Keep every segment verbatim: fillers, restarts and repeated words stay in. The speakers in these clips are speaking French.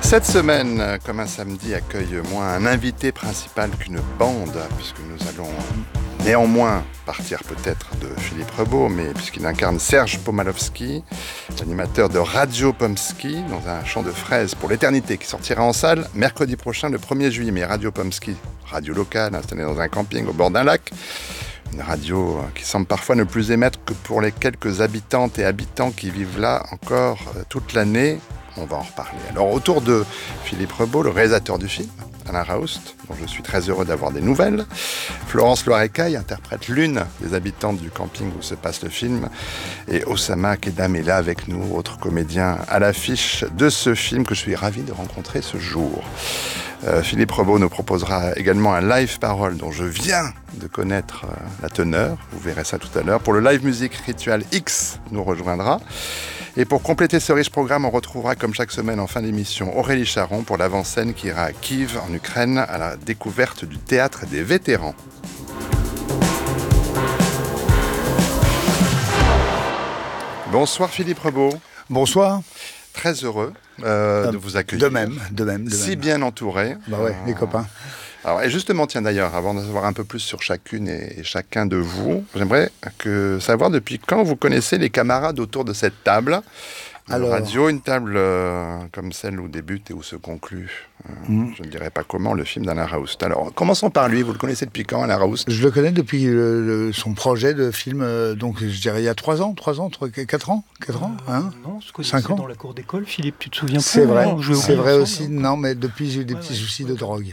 Cette semaine, comme un samedi, accueille moins un invité principal qu'une bande, puisque nous allons néanmoins partir peut-être de Philippe Rebaud, mais puisqu'il incarne Serge Pomalowski, l'animateur de Radio Pomsky, dans un chant de fraises pour l'éternité, qui sortira en salle mercredi prochain, le premier juillet. Mais Radio Pomsky, radio locale, installée dans un camping au bord d'un lac, une radio qui semble parfois ne plus émettre que pour les quelques habitantes et habitants qui vivent là encore toute l'année. On va en reparler. Alors, autour de Philippe Rebaud, le réalisateur du film, Alain Raoust, dont je suis très heureux d'avoir des nouvelles. Florence Loirecaille interprète l'une des habitantes du camping où se passe le film. Et Oussama Kedam est là avec nous, autre comédien à l'affiche de ce film que je suis ravi de rencontrer ce jour. Euh, Philippe Rebaud nous proposera également un live parole dont je viens de connaître euh, la teneur. Vous verrez ça tout à l'heure. Pour le live musique Ritual X nous rejoindra. Et pour compléter ce riche programme, on retrouvera comme chaque semaine en fin d'émission Aurélie Charon pour l'avant-scène qui ira à Kiev en Ukraine à la découverte du théâtre des vétérans. Bonsoir Philippe Rebaud. Bonsoir. Très heureux euh, de vous accueillir. De même, de même. De si même. bien entouré. Bah ouais, euh, les copains. Alors, et justement, tiens d'ailleurs, avant de savoir un peu plus sur chacune et, et chacun de vous, j'aimerais que savoir depuis quand vous connaissez les camarades autour de cette table. Alors, radio, une table euh, comme celle où débute et où se conclut, euh, mmh. je ne dirais pas comment, le film d'Alain Raoust. Alors, commençons par lui. Vous le connaissez depuis quand, Alain Raoust ? Je le connais depuis le, le, son projet de film, euh, donc je dirais il y a trois ans, trois ans, trois, quatre ans, quatre ans, hein euh, Non, c'est cinq ans. Dans la cour d'école, Philippe, tu te souviens c'est plus vrai, non, c'est vrai ensemble, aussi. Non, non, mais depuis j'ai eu des ouais, petits ouais. soucis de drogue.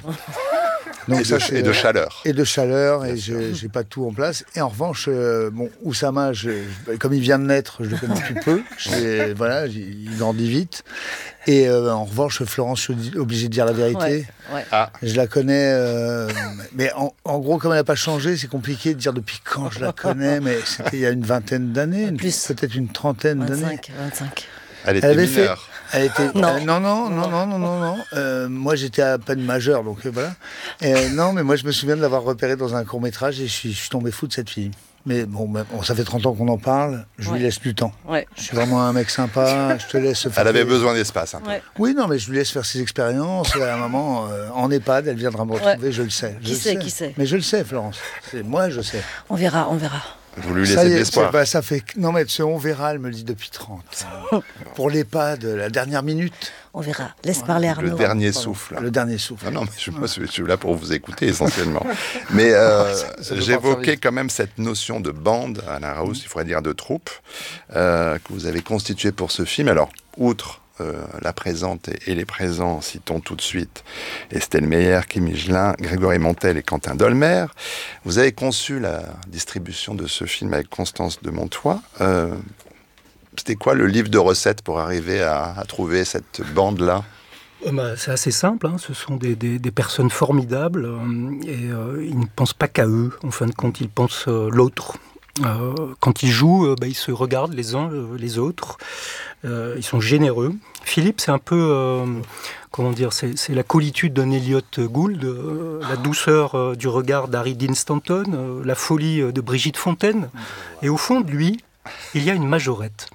Donc et, ça, de, et de chaleur. Et de chaleur, et je j'ai pas tout en place. Et en revanche, euh, bon, Oussama, je, je, comme il vient de naître, je le connais depuis peu. J'ai, voilà, il grandit vite. Et euh, en revanche, Florence, je suis obligé de dire la vérité. Ouais, ouais. Ah. Je la connais, euh, mais en, en gros, comme elle n'a pas changé, c'est compliqué de dire depuis quand je la connais. Mais c'était il y a une vingtaine d'années, une, peut-être une trentaine vingt-cinq, d'années. vingt-cinq. Elle était elle avait mineure. Fait, elle était, non. Euh, non, non, non, non, non, non, non. Euh, moi, j'étais à peine majeur, donc euh, voilà. Et, euh, non, mais moi, je me souviens de l'avoir repérée dans un court-métrage et je suis, je suis tombé fou de cette fille. Mais bon, ben, bon, ça fait trente ans qu'on en parle, je ouais. lui laisse du temps. Ouais. Je suis vraiment un mec sympa, je te laisse faire... Elle avait tes... besoin d'espace, un peu. Ouais. Oui, non, mais je lui laisse faire ses expériences. À un moment, euh, en EHPAD, elle viendra me retrouver, ouais. je le sais. Je qui le sait, sais. qui sait. Mais je le sais, Florence. C'est... Moi, je sais. On verra, on verra. Vous lui laissez de l'espoir. Bah, ça fait... Non, mais ce on verra, elle me le dit depuis trente. Pour l'EHPAD, la dernière minute. On verra. Laisse ouais. parler Arnaud. Le dernier souffle. Le dernier souffle. Non, non, mais je, moi, je suis là pour vous écouter essentiellement. Mais euh, j'évoquais quand même cette notion de bande, Alain Raoust, mmh. il faudrait dire de troupe, euh, que vous avez constituée pour ce film. Alors, outre euh, la présente et, et les présents, citons tout de suite Estelle Meyer, Kim Higelin, Grégory Montel et Quentin Dolmer. Vous avez conçu la distribution de ce film avec Constance de Montois. Euh, C'était quoi le livre de recettes pour arriver à, à trouver cette bande-là ? euh, bah, C'est assez simple, hein. Ce sont des, des, des personnes formidables euh, et euh, ils ne pensent pas qu'à eux. En fin de compte, ils pensent euh, l'autre. Euh, quand ils jouent, euh, bah, ils se regardent les uns euh, les autres. Euh, ils sont généreux. Philippe, c'est un peu... Euh, Comment dire, c'est, c'est la coolitude d'un Elliot Gould, euh, la douceur euh, du regard d'Harry Dean Stanton, euh, la folie euh, de Brigitte Fontaine. Et au fond de lui, il y a une majorette.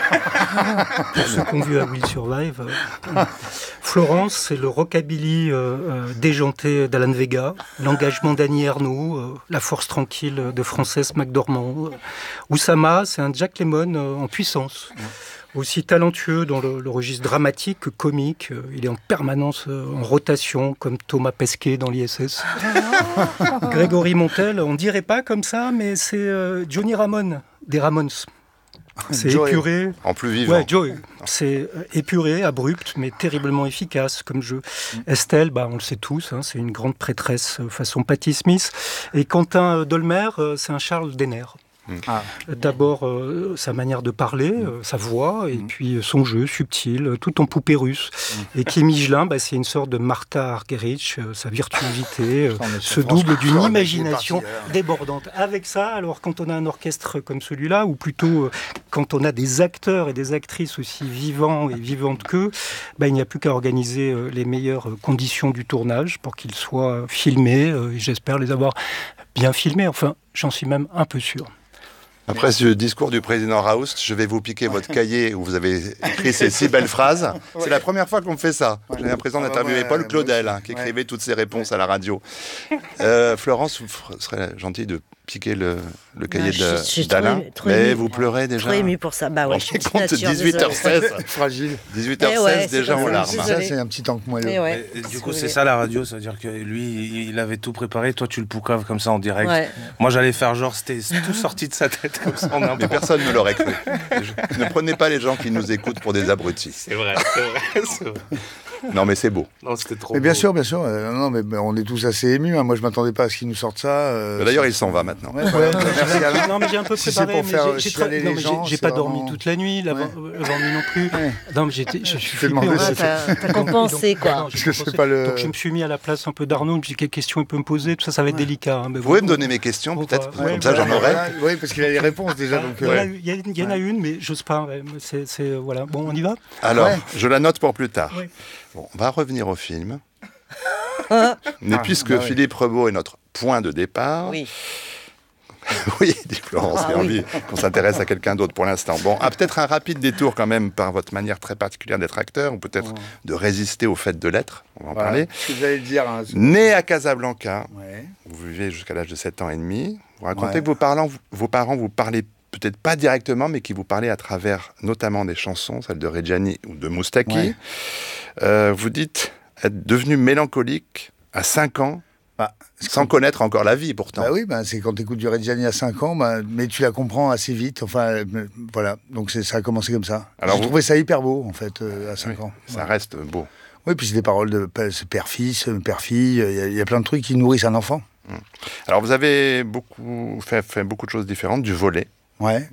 Pour ceux qui ont vu à Will Survive. Euh, Florence, c'est le rockabilly euh, euh, déjanté d'Alan Vega, l'engagement d'Annie Ernaux, euh, la force tranquille de Frances McDormand. Euh, Oussama, c'est un Jack Lemmon euh, en puissance. Aussi talentueux dans le, le registre dramatique que comique. Euh, il est en permanence euh, en rotation, comme Thomas Pesquet dans l'I S S. Grégory Montel, on dirait pas comme ça, mais c'est euh, Johnny Ramone, des Ramones. C'est Joey. épuré. En plus vivant. Ouais, Joey. C'est épuré, abrupt, mais terriblement efficace comme jeu. Mm. Estelle, bah, on le sait tous, hein, c'est une grande prêtresse façon Patti Smith. Et Quentin Dolmer, c'est un Charles Denner. Ah. D'abord euh, sa manière de parler, euh, sa voix, et mmh. puis son jeu subtil, tout en poupée russe. Mmh. Et Kim Higelin, bah, c'est une sorte de Martha Argerich, euh, sa virtuosité euh, se double d'une imagination débordante. Avec ça, alors quand on a un orchestre comme celui-là, ou plutôt euh, quand on a des acteurs et des actrices aussi vivants et vivantes qu'eux, bah, il n'y a plus qu'à organiser euh, les meilleures conditions du tournage pour qu'ils soient filmés, euh, et j'espère les avoir bien filmés, enfin j'en suis même un peu sûr. Après ce discours du président Raoust, je vais vous piquer votre cahier où vous avez écrit ces six belles phrases. Ouais. C'est la première fois qu'on me fait ça. Ouais. J'ai l'impression d'interviewer ah bah ouais, Paul Claudel, hein, qui ouais. écrivait toutes ses réponses à la radio. Euh, Florence, vous serez gentille de piquer le, le cahier de, d'Alain. Mais ému. Vous pleurez déjà. Trop ému pour ça. Bah ouais, je compte dix-huit heures seize. Fragile. dix-huit heures seize, ouais, déjà en larmes. Ça, c'est un petit tank moelleux. Ouais, du coup, c'est ça la radio, ça veut dire que lui, il avait tout préparé. Toi, tu le poucaves comme ça en direct. Ouais. Moi, j'allais faire genre, c'était tout sorti de sa tête comme ça. Mais personne ne l'aurait cru. Ne prenez pas les gens qui nous écoutent pour des abrutis. C'est vrai, c'est vrai, c'est vrai. Non, mais c'est beau. Non, c'était trop mais bien beau. sûr, bien sûr. Euh, non, mais on est tous assez émus. Hein. Moi, je m'attendais pas à ce qu'ils nous sortent ça. Euh, D'ailleurs, il s'en va maintenant. Ouais, ouais, merci Alain. Non, mais j'ai un peu préparé. Si mais j'ai, j'ai, tra... non, mais j'ai, j'ai pas vraiment... dormi toute la nuit, la ouais. nuit non plus. Ouais. Non, mais j'étais, je suis flippé. Ouais, t'as, t'as compensé, quoi. Non, Parce que c'est pas le... Donc, je me suis mis à la place un peu d'Arnaud. Je me suis dit, quelles questions il peut me poser. Tout ça, ça va être ouais. délicat. Hein, vous pouvez me donner mes questions, peut-être. Comme ça, j'en aurai. Oui, parce qu'il a les réponses déjà. Il y en a une, mais j'ose pas. Voilà. Bon, on y va. Alors, je la note pour plus tard. Bon, on va revenir au film. Mais puisque ah, bah Philippe oui. Rebaud est notre point de départ... Oui. oui, dit Florence, ah, qui a oui. envie qu'on s'intéresse à quelqu'un d'autre pour l'instant. Bon, ah, peut-être un rapide détour quand même par votre manière très particulière d'être acteur, ou peut-être oh. de résister au fait de l'être, on va en voilà, parler. Ce que j'allais dire. Hein, Né à Casablanca, ouais. vous vivez jusqu'à l'âge de sept ans et demi, vous racontez ouais. que vos parents, vos parents vous parlaient peut-être pas directement, mais qui vous parlaient à travers notamment des chansons, celles de Reggiani ou de Moustaki. Ouais. Euh, vous dites être devenu mélancolique à cinq ans, bah, sans connaître encore la vie pourtant. Bah oui, bah, c'est quand tu écoutes du Reggiani à cinq ans, bah, mais tu la comprends assez vite. Enfin, euh, voilà, donc c'est, ça a commencé comme ça. Alors J'ai vous... trouvé ça hyper beau, en fait, euh, à cinq oui, ans. Ça ouais. reste beau. Oui, puis c'est des paroles de père-fils, père-fille, il y, y a plein de trucs qui nourrissent un enfant. Hum. Alors vous avez beaucoup fait, fait beaucoup de choses différentes, du volley. Ouais.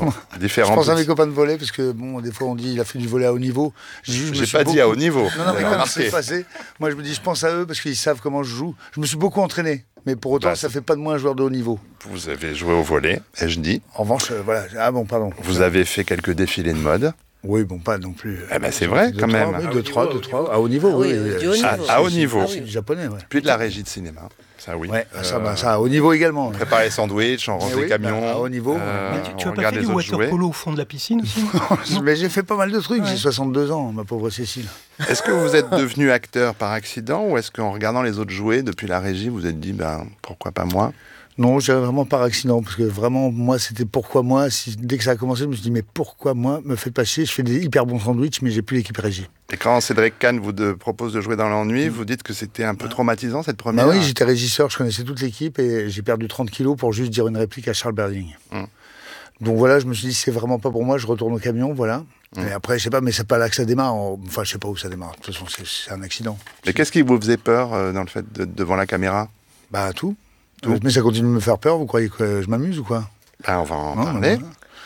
Je pense à mes copains de volley, parce que bon, des fois on dit il a fait du volley à haut niveau. Je, je J'ai pas beaucoup... dit à haut niveau. Non, non, mais quand c'est passé, moi je me dis je pense à eux parce qu'ils savent comment je joue. Je me suis beaucoup entraîné, mais pour autant bah, ça fait pas de moi un joueur de haut niveau. Vous avez joué au volley, ai-je dit. En revanche, euh, voilà. Ah bon, pardon. Vous avez fait quelques défilés de mode. Oui, bon, pas non plus. Eh ben c'est vrai, quand même. Oui, deux, trois, deux, trois, à haut niveau, ah, oui. oui. oui. À, à haut niveau. Ah, oui. Japonais, ouais. Puis de la régie de cinéma. Ça, oui. Ouais, euh, ça, bah, ça, à haut niveau également. Préparer les sandwichs, on range les oui, camions. Bah, à haut niveau. Euh, mais tu tu as pas fait du water polo au fond de la piscine aussi? Mais j'ai fait pas mal de trucs, ouais. J'ai soixante-deux ans, ma pauvre Cécile. Est-ce que vous êtes devenu acteur par accident ou est-ce qu'en regardant les autres jouer depuis la régie, vous vous êtes dit, ben, pourquoi pas moi? Non, je dirais vraiment par accident, parce que vraiment, moi, c'était pourquoi moi. Si, dès que ça a commencé, je me suis dit, mais pourquoi moi? Me faites pas chier, je fais des hyper bons sandwichs, mais j'ai plus l'équipe régie. Et quand Cédric Kahn vous de, propose de jouer dans l'ennui, mmh. vous dites que c'était un peu traumatisant, cette première? Bah oui, j'étais régisseur, je connaissais toute l'équipe, et j'ai perdu trente kilos pour juste dire une réplique à Charles Berding. Mmh. Donc voilà, je me suis dit, c'est vraiment pas pour moi, je retourne au camion, voilà. Mmh. Et après, je sais pas, mais c'est pas là que ça démarre. Enfin, je sais pas où ça démarre. De toute façon, c'est, c'est un accident. Mais qu'est-ce qui vous faisait peur euh, dans le fait de devant la caméra? Bah, tout. Tout. Mais ça continue de me faire peur, vous croyez que je m'amuse ou quoi? Ben, on va en non, parler.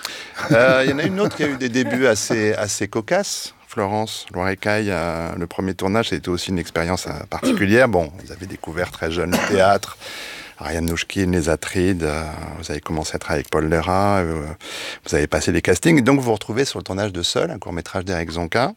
Il euh, y en a une autre qui a eu des débuts assez, assez cocasses. Florence Loirecaille, euh, le premier tournage, c'était aussi une expérience euh, particulière. Bon, vous avez découvert très jeune le théâtre, Ariane Nouchkine, les Atrides, euh, vous avez commencé à travailler avec Paul Léra, euh, vous avez passé les castings, et donc vous vous retrouvez sur le tournage de Seul, un court-métrage d'Éric Zonka.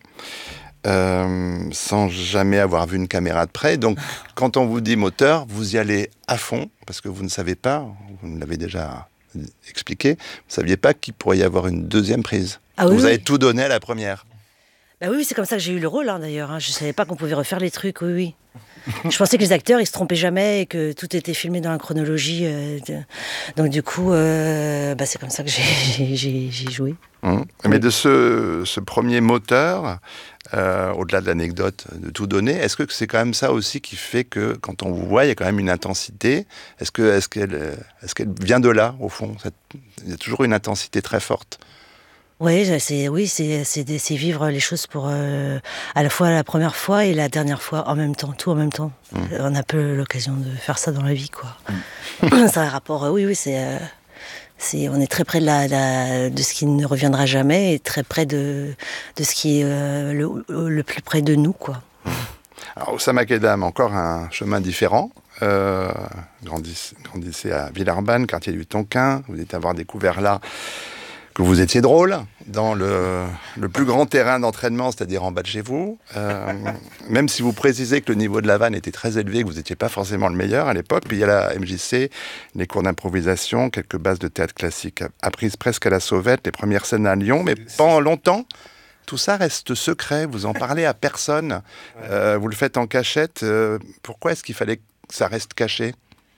Euh, sans jamais avoir vu une caméra de près. Donc, quand on vous dit moteur, vous y allez à fond, parce que vous ne savez pas, vous me l'avez déjà expliqué, vous ne saviez pas qu'il pourrait y avoir une deuxième prise. Ah oui, vous oui. avez tout donné à la première. Bah oui, c'est comme ça que j'ai eu le rôle, hein, d'ailleurs. Hein. Je ne savais pas qu'on pouvait refaire les trucs, oui, oui. Je pensais que les acteurs, ils se trompaient jamais et que tout était filmé dans la chronologie. Euh, de... Donc du coup, euh, bah, c'est comme ça que j'ai, j'ai, j'ai joué. Mmh. Oui. Mais de ce, ce premier moteur, euh, au-delà de l'anecdote de tout donner, est-ce que c'est quand même ça aussi qui fait que quand on vous voit, il y a quand même une intensité? Est-ce, que, est-ce, qu'elle, est-ce qu'elle vient de là, au fond? Cette... Il y a toujours une intensité très forte. Ouais, c'est, oui, c'est, c'est, c'est vivre les choses pour euh, à la fois la première fois et la dernière fois en même temps, tout en même temps. Mmh. On a peu l'occasion de faire ça dans la vie, quoi. Mmh. C'est un rapport, euh, oui, oui, c'est, euh, c'est, on est très près de, la, la, de ce qui ne reviendra jamais et très près de, de ce qui est euh, le, le plus près de nous, quoi. Mmh. Alors, Oussama Kedam, encore un chemin différent. Euh, grandissez, grandissez à Villeurbanne, quartier du Tonkin. Vous dites avoir découvert là que vous étiez drôle dans le, le plus grand terrain d'entraînement, c'est-à-dire en bas de chez vous. Euh, même si vous précisez que le niveau de la vanne était très élevé, que vous n'étiez pas forcément le meilleur à l'époque. Puis il y a la M J C, les cours d'improvisation, quelques bases de théâtre classique apprises presque à la sauvette, les premières scènes à Lyon. Mais pendant longtemps, tout ça reste secret. Vous en parlez à personne. Euh, vous le faites en cachette. Euh, pourquoi est-ce qu'il fallait que ça reste caché ?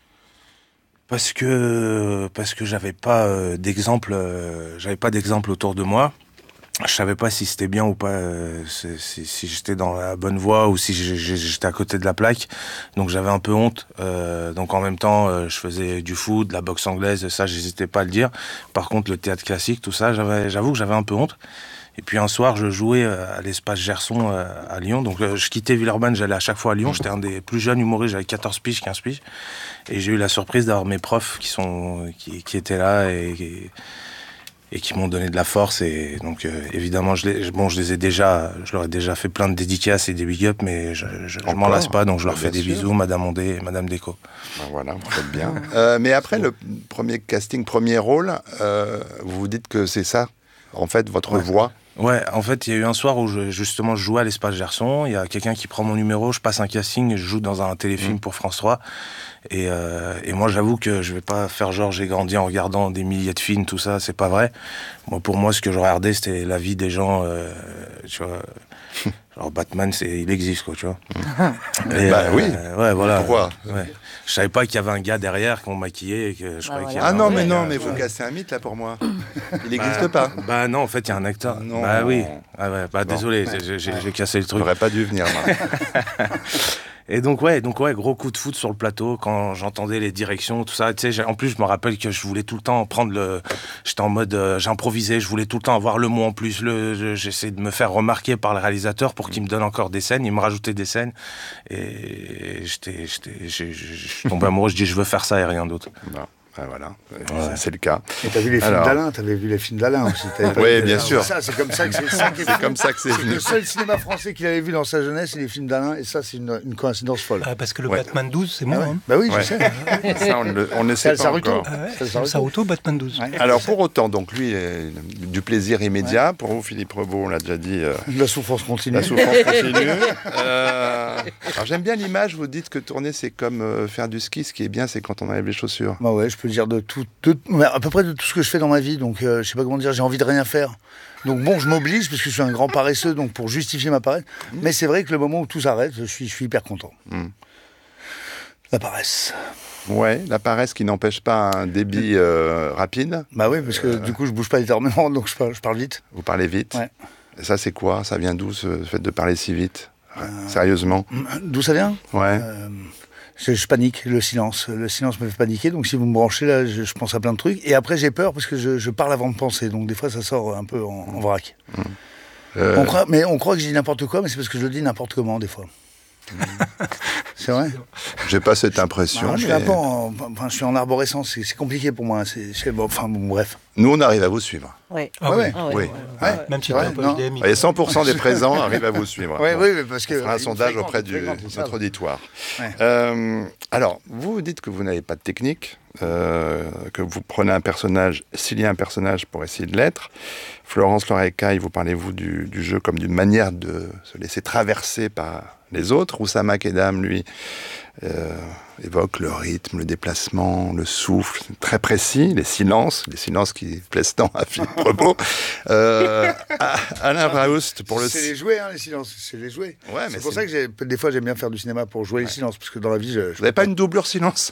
Parce que parce que j'avais pas euh, d'exemple, euh, j'avais pas d'exemple autour de moi. Je savais pas si c'était bien ou pas, euh, si, si, si j'étais dans la bonne voie ou si j'étais à côté de la plaque. Donc j'avais un peu honte. Euh, donc en même temps, euh, je faisais du foot, de la boxe anglaise, ça j'hésitais pas à le dire. Par contre, le théâtre classique, tout ça, j'avais, j'avoue que j'avais un peu honte. Et puis un soir, je jouais à l'espace Gerson à Lyon. Donc je quittais Villeurbanne, j'allais à chaque fois à Lyon. J'étais un des plus jeunes humoristes, j'avais quatorze piges, quinze piges. Et j'ai eu la surprise d'avoir mes profs qui, sont, qui, qui étaient là et, et, et qui m'ont donné de la force. Et donc euh, évidemment, je les, bon, je les ai déjà, je leur ai déjà fait plein de dédicaces et des big up, mais je, je, je m'en lasse pas. Donc je leur fais des sûr. bisous, Madame Ondé et Madame Déco. Ben voilà, vous faites bien. euh, mais après le premier casting, premier rôle, euh, vous vous dites que c'est ça, en fait, votre ouais. voix. Ouais, en fait, il y a eu un soir où je, justement je jouais à l'espace Gerson. Il y a quelqu'un qui prend mon numéro, je passe un casting, je joue dans un téléfilm mmh. pour France trois. Et, euh, et moi, j'avoue que je vais pas faire genre j'ai grandi en regardant des milliers de films, tout ça, c'est pas vrai. Moi, pour moi, ce que je regardais, c'était la vie des gens, euh, tu vois. Genre Batman, c'est, il existe, quoi, tu vois. Et, bah euh, oui. Ouais, voilà. Pourquoi ouais. Je savais pas qu'il y avait un gars derrière qu'on maquillait et que je bah croyais voilà. qu'il y avait Ah non, mais gars, non, mais ouais. vous cassez un mythe là pour moi. Il n'existe bah, pas. Bah non, en fait, il y a un acteur. Non. Bah oui. Ah ouais, bah bon. désolé, j'ai, j'ai, j'ai cassé le truc. J'aurais pas dû venir, moi. Et donc ouais, donc ouais, gros coup de foot sur le plateau quand j'entendais les directions, tout ça. Tu sais, en plus je me rappelle que je voulais tout le temps prendre le, j'étais en mode, euh, j'improvisais, je voulais tout le temps avoir le mot en plus. Le, je, j'essayais de me faire remarquer par le réalisateur pour qu'il me donne encore des scènes. Il me rajoutait des scènes et j'étais, j'étais, je suis tombé amoureux. Je dis je veux faire ça et rien d'autre. Non. Ben voilà, ouais. c'est le cas. Et t'as vu les films Alors... d'Alain, t'avais vu les films d'Alain aussi. Oui, bien sûr. Ça, c'est comme ça que c'est, ça c'est comme ça que c'est venu. Le seul cinéma français qu'il avait vu dans sa jeunesse, c'est les films d'Alain, et ça, c'est une, une coïncidence folle. Ah, parce que le ouais. Batman douze, c'est moi. Ah ouais. Hein. Bah oui, je ouais. sais. Ça, on ne on le sait pas encore. Ah ouais, c'est le Saruto, Batman douze. Ouais. Alors, pour autant, donc lui, euh, du plaisir immédiat. Ouais. Pour vous, Philippe Rebaud, on l'a déjà dit. Euh, la souffrance continue. La souffrance continue. euh, alors, j'aime bien l'image. Vous dites que tourner, c'est comme euh, faire du ski. Ce qui est bien, c'est quand on enlève les chaussures. Bah ouais, je peux dire de tout. De, à peu près de tout ce que je fais dans ma vie, donc euh, je sais pas comment dire, j'ai envie de rien faire. Donc bon, je m'oblige parce que je suis un grand paresseux, donc pour justifier ma paresse. Mmh. Mais c'est vrai que le moment où tout s'arrête, je suis, je suis hyper content. Mmh. La paresse. Ouais, la paresse qui n'empêche pas un débit euh, rapide. Bah oui, parce que euh... du coup je bouge pas énormément, donc je parle, je parle vite. Vous parlez vite. Ouais. Et ça c'est quoi ? Ça vient d'où ce fait de parler si vite ? euh... Sérieusement ? D'où ça vient ? Ouais. Euh... Je, je panique, le silence. Le silence me fait paniquer, donc si vous me branchez là, je, je pense à plein de trucs. Et après, j'ai peur parce que je, je parle avant de penser, donc des fois, ça sort un peu en, en vrac. Mmh. Euh... On croit, mais on croit que je dis n'importe quoi, mais c'est parce que je le dis n'importe comment, des fois. C'est vrai ? J'ai pas cette impression. Bah, je, suis mais... un peu en, enfin, je suis en arborescence, c'est, c'est compliqué pour moi. C'est, c'est, bon, enfin, bon, bref. Nous, on arrive à vous suivre. Oui. Ah ouais. Ah ouais. Oui. Ouais. Ouais. Même si tu as un peu H D M I. Et cent pour cent des présents arrivent à vous suivre. Oui, oui, parce que. On fera un sondage auprès de notre auditoire. Ouais. Euh, alors, vous dites que vous n'avez pas de technique, euh, que vous prenez un personnage, s'il y a un personnage, pour essayer de l'être. Florence Lorecaille, vous parlez-vous du, du jeu comme d'une manière de se laisser traverser par les autres. Oussama Kedam, lui, euh, évoque le rythme, le déplacement, le souffle, très précis, les silences, les silences qui plaisent tant à Philippe Rebaud. Euh, Alain Braust, pour le... C'est les jouets, hein, les silences, c'est les jouets. Ouais, c'est mais pour c'est... ça que j'ai, des fois j'aime bien faire du cinéma pour jouer ouais. les silences, parce que dans la vie, je... je Vous n'avez pas une doublure silence?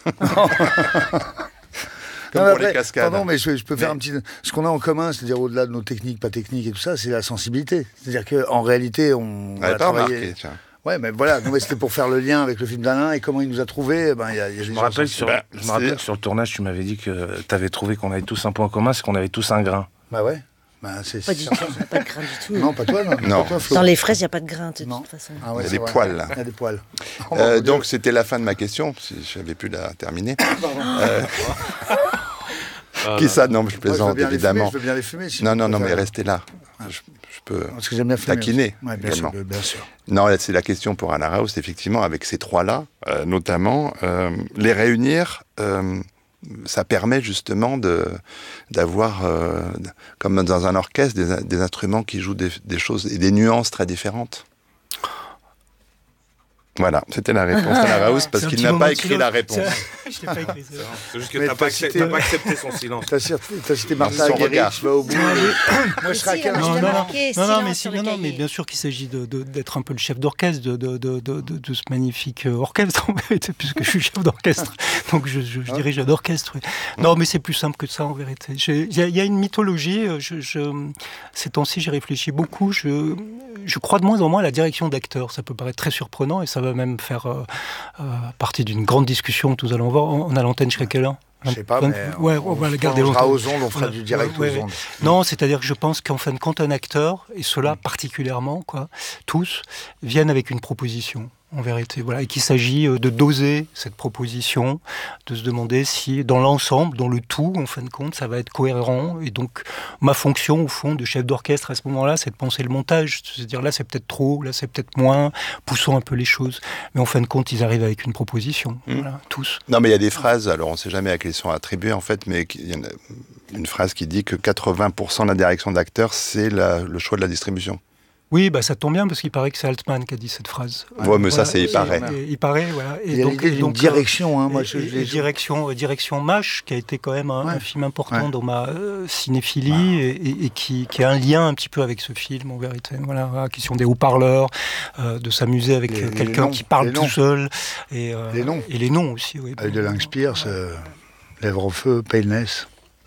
Comme non, pour après, les cascades. Pardon, mais je, je peux mais... faire un petit... Ce qu'on a en commun, c'est-à-dire au-delà de nos techniques, pas techniques et tout ça, c'est la sensibilité. C'est-à-dire qu'en réalité, on... On n'avait pas travaillé... remarqué, tiens. Ouais, mais voilà, non, mais c'était pour faire le lien avec le film d'Alain et comment il nous a trouvés. Ben, y a, y a je me rappelle, sur, bah, je me rappelle que sur le tournage, tu m'avais dit que tu avais trouvé qu'on avait tous un point commun, c'est qu'on avait tous un grain. Bah ouais. Bah, c'est, pas, du tout, pas de grain du tout. Non, pas toi, non. non. Pas toi, Flo. Dans les fraises, il n'y a pas de grain, de non. toute façon. Ah ouais, il y a des vrai. poils, là. Il y a des poils. Oh, euh, donc, c'était la fin de ma question, si j'avais pu la terminer. euh... Ah, Qui ça? Non, je plaisante, Moi, je évidemment. Fumer, je veux bien les fumer. Si non, non, non, mais restez là. Je, je peux Parce que j'aime bien fumer, taquiner. Ouais, bien, sûr, bien sûr. Non, c'est la question pour Alain Braust, effectivement, avec ces trois-là, euh, notamment, euh, les réunir, euh, ça permet justement de, d'avoir, euh, comme dans un orchestre, des, des instruments qui jouent des, des choses et des nuances très différentes. Voilà, c'était la réponse à la Raoust, parce qu'il n'a pas écrit la réponse. Je l'ai pas écrit, c'est vrai. C'est juste que tu n'as pas, cité... pas accepté son silence. Tu as cité Martha Argerich, tu vas au bout. Moi, je serais à non, non, non, non, mais, si, non, non, mais bien sûr qu'il s'agit de, de, d'être un peu le chef d'orchestre de, de, de, de, de, de ce magnifique orchestre, en vérité, puisque je suis chef d'orchestre, donc je, je, je dirige un orchestre. Oui. Non, mais c'est plus simple que ça, en vérité. Il y, y a une mythologie, je, je, ces temps-ci, j'y réfléchis beaucoup, je, je crois de moins en moins à la direction d'acteurs. Ça peut paraître très surprenant, et ça va même faire euh, euh, partie d'une grande discussion que nous allons voir. On a l'antenne jusqu'à quelle heure? Je sais pas, mais ouais, on, on va on la garder longtemps. Aux ondes, on fera ouais, du direct ouais, aux ouais. ondes. Non, c'est-à-dire que je pense qu'en fin de compte, un acteur, et ceux-là particulièrement, quoi, tous, viennent avec une proposition. En vérité, voilà, et qu'il s'agit de doser cette proposition, de se demander si, dans l'ensemble, dans le tout, en fin de compte, ça va être cohérent. Et donc, ma fonction, au fond, de chef d'orchestre à ce moment-là, c'est de penser le montage, c'est-à-dire là, c'est peut-être trop, là, c'est peut-être moins, poussons un peu les choses. Mais en fin de compte, ils arrivent avec une proposition, mmh. voilà, tous. Non, mais il y a des phrases, alors on ne sait jamais à qui elles sont attribuées, en fait, mais il y en a une phrase qui dit que quatre-vingts pour cent de la direction d'acteur, c'est la, le choix de la distribution. Oui, bah ça tombe bien parce qu'il paraît que c'est Altman qui a dit cette phrase. Ouais, ouais mais voilà, ça c'est il paraît. Et, et, il paraît, voilà. Et il y a l'idée d'une direction, hein, moi et, je. Et, et direction, direction MASH, qui a été quand même un, ouais. un film important ouais. dans ma euh, cinéphilie ouais. et, et qui, qui a un lien un petit peu avec ce film en vérité. Voilà, la question des haut-parleurs, euh, de s'amuser avec les, quelqu'un les qui parle tout seul et euh, les noms. Et les noms aussi, oui. Avec de Langspierce, euh, Lèvres au feu, Payless.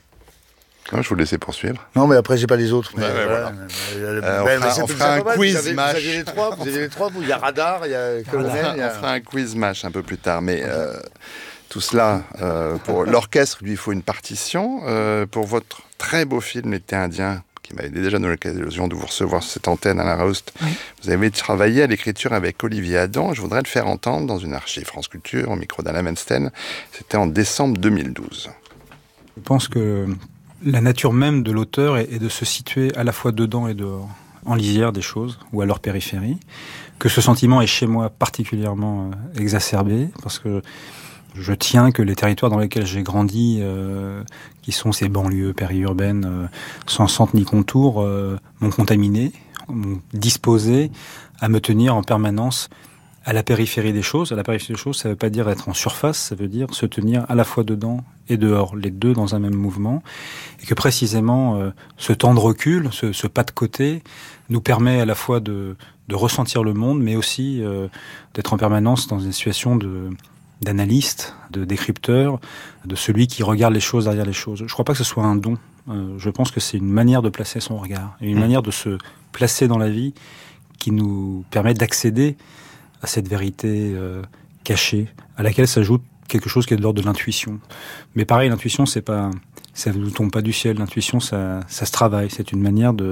Non, je vous laissais poursuivre. Non, mais après, j'ai pas les autres. Mais ouais, ouais, voilà. euh, euh, on fera, on fera un quiz vous avez, mash. Vous aviez les trois, vous aviez les trois. Il y a Radar, il y a Colonel. On, il y a... on fera un quiz mash un peu plus tard, mais euh, tout cela, euh, pour l'orchestre, lui, il faut une partition. Euh, pour votre très beau film, L'été indien, qui m'avait déjà donné l'occasion de vous recevoir sur cette antenne à la Raoust, oui. Vous avez travaillé à l'écriture avec Olivier Adam. Je voudrais le faire entendre dans une archive France Culture, au micro d'Alain Mensten. C'était en décembre deux mille douze. Je pense que la nature même de l'auteur est de se situer à la fois dedans et dehors, en lisière des choses, ou à leur périphérie, que ce sentiment est chez moi particulièrement exacerbé, parce que je tiens que les territoires dans lesquels j'ai grandi, euh, qui sont ces banlieues périurbaines, euh, sans centre ni contour, euh, m'ont contaminé, m'ont disposé à me tenir en permanence à la périphérie des choses. À la périphérie des choses, ça ne veut pas dire être en surface, ça veut dire se tenir à la fois dedans et dehors, les deux dans un même mouvement. Et que précisément, euh, ce temps de recul, ce, ce pas de côté, nous permet à la fois de, de ressentir le monde, mais aussi euh, d'être en permanence dans une situation de, d'analyste, de décrypteur, de celui qui regarde les choses derrière les choses. Je ne crois pas que ce soit un don. Euh, je pense que c'est une manière de placer son regard, et une mmh. manière de se placer dans la vie qui nous permet d'accéder à cette vérité euh, cachée, à laquelle s'ajoute quelque chose qui est de l'ordre de l'intuition. Mais pareil, l'intuition, c'est pas, ça ne nous tombe pas du ciel. L'intuition, ça, ça se travaille. C'est une manière de